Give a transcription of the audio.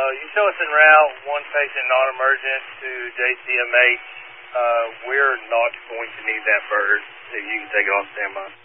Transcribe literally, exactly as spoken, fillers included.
you show us en route, one patient non-emergent to J C M H. Uh, we're not going to need that bird if you can take it off standby.